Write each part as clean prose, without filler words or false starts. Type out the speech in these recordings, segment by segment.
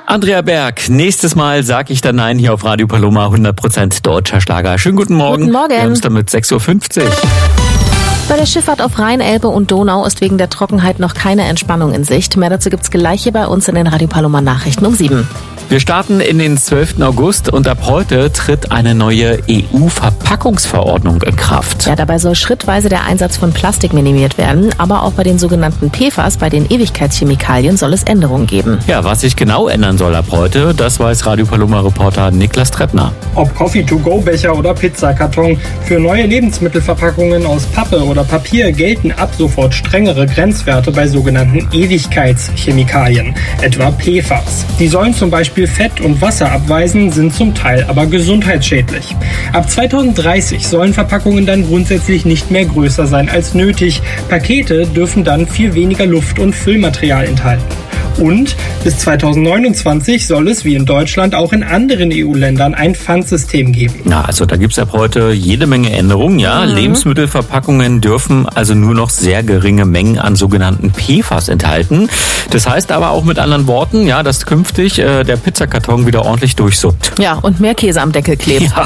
Andrea Berg, nächstes Mal sag ich dann Nein hier auf Radio Paloma, 100% deutscher Schlager. Schönen guten Morgen. Guten Morgen. Wir haben es damit 6.50 Uhr. Bei der Schifffahrt auf Rhein, Elbe und Donau ist wegen der Trockenheit noch keine Entspannung in Sicht. Mehr dazu gibt's gleich hier bei uns in den Radio Paloma Nachrichten um 7. Wir starten in den 12. August und ab heute tritt eine neue EU-Verpackungsverordnung in Kraft. Ja, dabei soll schrittweise der Einsatz von Plastik minimiert werden, aber auch bei den sogenannten PFAS, bei den Ewigkeitschemikalien, soll es Änderungen geben. Ja, was sich genau ändern soll ab heute, das weiß Radio Paloma-Reporter Niklas Treppner. Ob Coffee-to-go-Becher oder Pizzakarton, für neue Lebensmittelverpackungen aus Pappe oder Papier gelten ab sofort strengere Grenzwerte bei sogenannten Ewigkeitschemikalien, etwa PFAS. Die sollen zum Beispiel Fett und Wasser abweisen, sind zum Teil aber gesundheitsschädlich. Ab 2030 sollen Verpackungen dann grundsätzlich nicht mehr größer sein als nötig. Pakete dürfen dann viel weniger Luft- und Füllmaterial enthalten. Und bis 2029 soll es, wie in Deutschland, auch in anderen EU-Ländern ein Pfandsystem geben. Na, also da gibt's ab heute jede Menge Änderungen, ja. Lebensmittelverpackungen dürfen also nur noch sehr geringe Mengen an sogenannten PFAS enthalten. Das heißt aber auch mit anderen Worten, ja, dass künftig der Pizzakarton wieder ordentlich durchsuppt. Ja, und mehr Käse am Deckel klebt. Ja.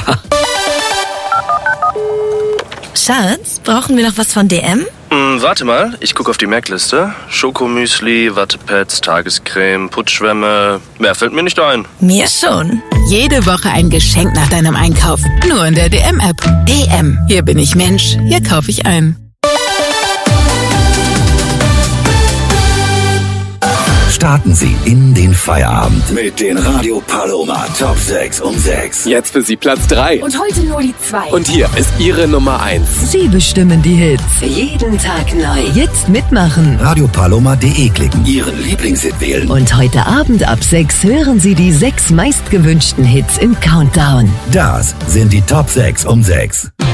Schatz, brauchen wir noch was von DM? Warte mal, ich gucke auf die Merkliste. Schokomüsli, Wattepads, Tagescreme, Putzschwämme. Mehr fällt mir nicht ein. Mir schon. Jede Woche ein Geschenk nach deinem Einkauf. Nur in der DM-App. DM. Hier bin ich Mensch. Hier kaufe ich ein. Starten Sie in den Feierabend mit den Radio Paloma Top 6 um 6. Jetzt für Sie Platz 3. Und heute nur die 2. Und hier ist Ihre Nummer 1. Sie bestimmen die Hits. Jeden Tag neu. Jetzt mitmachen. RadioPaloma.de klicken, Ihren Lieblingshit wählen. Und heute Abend ab 6 hören Sie die 6 meistgewünschten Hits im Countdown. Das sind die Top 6 um 6.